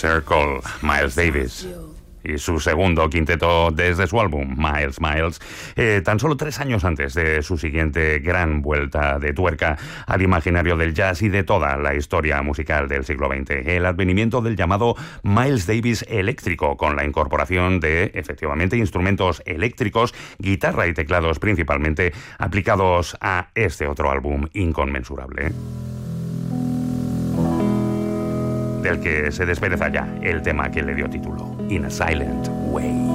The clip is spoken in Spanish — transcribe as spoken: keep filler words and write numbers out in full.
Circle, Miles Davis. Y su segundo quinteto desde su álbum, Miles, Miles, eh, tan solo tres años antes de su siguiente gran vuelta de tuerca al imaginario del jazz y de toda la historia musical del siglo veinte. El advenimiento del llamado Miles Davis eléctrico, con la incorporación de, efectivamente, instrumentos eléctricos, guitarra y teclados principalmente, aplicados a este otro álbum inconmensurable, del que se despereza ya el tema que le dio título, In a Silent Way.